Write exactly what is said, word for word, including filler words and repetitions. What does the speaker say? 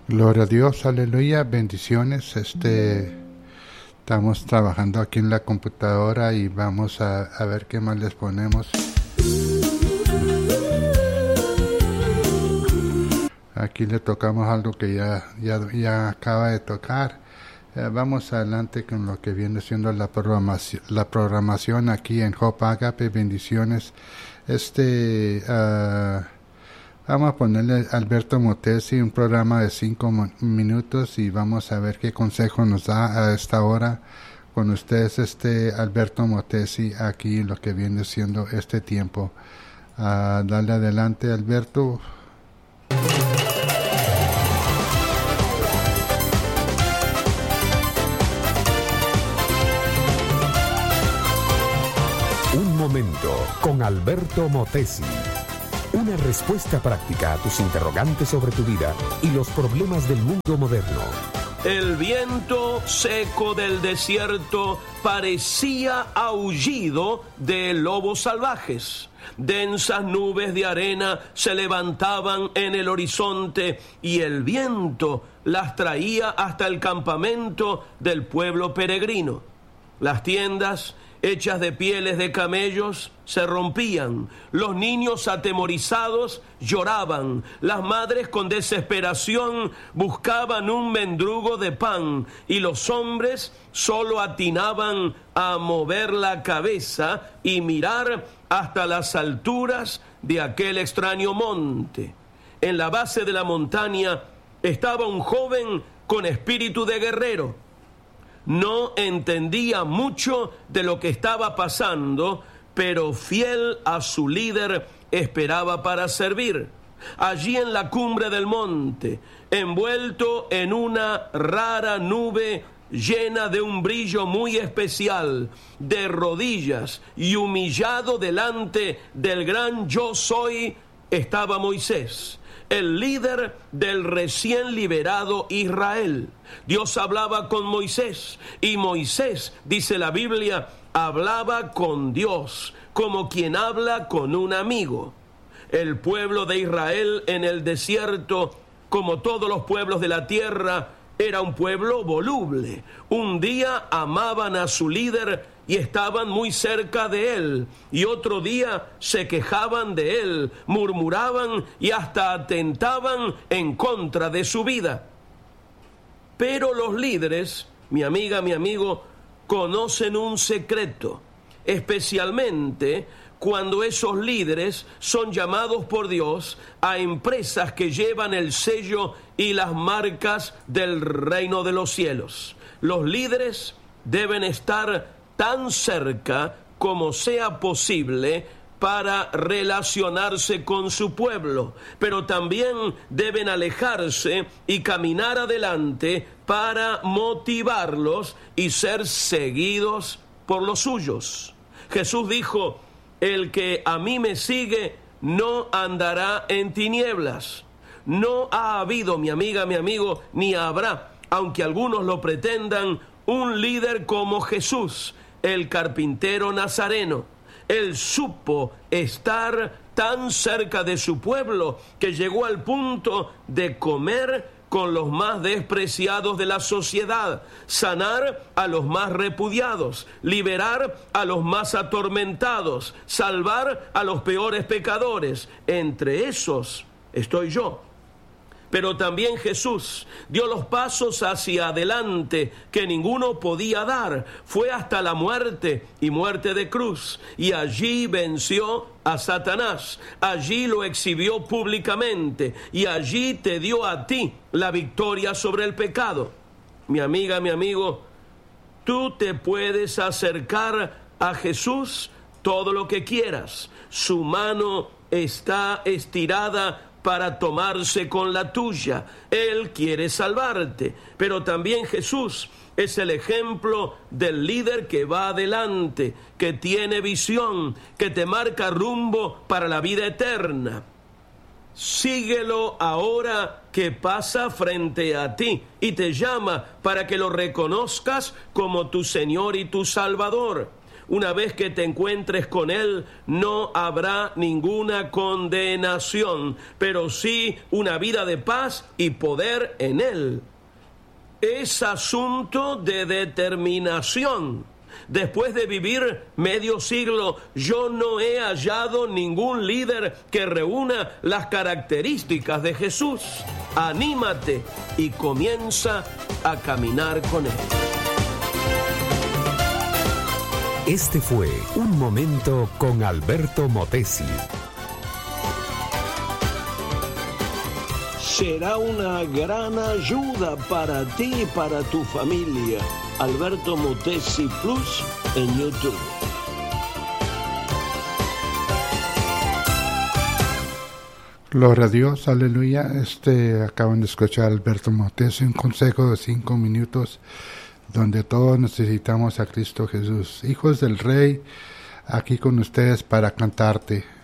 Gloria a Dios, aleluya, bendiciones. Este, estamos trabajando aquí en la computadora y vamos a, a ver qué más les ponemos. Aquí le tocamos algo que ya, ya, ya acaba de tocar. Eh, vamos adelante con lo que viene siendo la programación, la programación aquí en Hope Agape, bendiciones. Este, uh, vamos a ponerle a Alberto Motesi un programa de cinco minutos y vamos a ver qué consejo nos da a esta hora con ustedes, este Alberto Motesi, aquí lo que viene siendo este tiempo. Uh, dale adelante, Alberto. Un momento con Alberto Motesi. Una respuesta práctica a tus interrogantes sobre tu vida y los problemas del mundo moderno. El viento seco del desierto parecía aullido de lobos salvajes. Densas nubes de arena se levantaban en el horizonte y el viento las traía hasta el campamento del pueblo peregrino. Las tiendas, hechas de pieles de camellos, se rompían. Los niños atemorizados lloraban. Las madres con desesperación buscaban un mendrugo de pan y los hombres solo atinaban a mover la cabeza y mirar hasta las alturas de aquel extraño monte. En la base de la montaña estaba un joven con espíritu de guerrero. No entendía mucho de lo que estaba pasando, pero fiel a su líder esperaba para servir. Allí en la cumbre del monte, envuelto en una rara nube llena de un brillo muy especial, de rodillas y humillado delante del gran yo soy, estaba Moisés, el líder del recién liberado Israel. Dios hablaba con Moisés y Moisés, dice la Biblia, hablaba con Dios como quien habla con un amigo. El pueblo de Israel en el desierto, como todos los pueblos de la tierra, era un pueblo voluble. Un día amaban a su líder y estaban muy cerca de él, y otro día se quejaban de él, murmuraban y hasta atentaban en contra de su vida. Pero los líderes, mi amiga, mi amigo, conocen un secreto, especialmente cuando esos líderes son llamados por Dios a empresas que llevan el sello y las marcas del reino de los cielos. Los líderes deben estar tan cerca como sea posible para relacionarse con su pueblo, pero también deben alejarse y caminar adelante para motivarlos y ser seguidos por los suyos. Jesús dijo: el que a mí me sigue no andará en tinieblas. No ha habido, mi amiga, mi amigo, ni habrá, aunque algunos lo pretendan, un líder como Jesús, el carpintero nazareno. Él supo estar tan cerca de su pueblo que llegó al punto de comer con los más despreciados de la sociedad, sanar a los más repudiados, liberar a los más atormentados, salvar a los peores pecadores. Entre esos estoy yo. Pero también Jesús dio los pasos hacia adelante que ninguno podía dar. Fue hasta la muerte y muerte de cruz. Y allí venció a Satanás. Allí lo exhibió públicamente. Y allí te dio a ti la victoria sobre el pecado. Mi amiga, mi amigo, tú te puedes acercar a Jesús todo lo que quieras. Su mano está estirada para tomarse con la tuya. Él quiere salvarte, pero también Jesús es el ejemplo del líder que va adelante, que tiene visión, que te marca rumbo para la vida eterna. Síguelo ahora que pasa frente a ti y te llama para que lo reconozcas como tu Señor y tu Salvador. una vez que te encuentres con Él, no habrá ninguna condenación, pero sí una vida de paz y poder en Él. Es asunto de determinación. Después de vivir medio siglo, yo no he hallado ningún líder que reúna las características de Jesús. Anímate y comienza a caminar con Él. Este fue Un Momento con Alberto Motesi. Será una gran ayuda para ti y para tu familia. Alberto Motesi Plus en YouTube. Gloria a Dios, aleluya. Este, acaban de escuchar a Alberto Motesi, un consejo de cinco minutos donde todos necesitamos a Cristo Jesús. Hijos del Rey, aquí con ustedes para cantarte.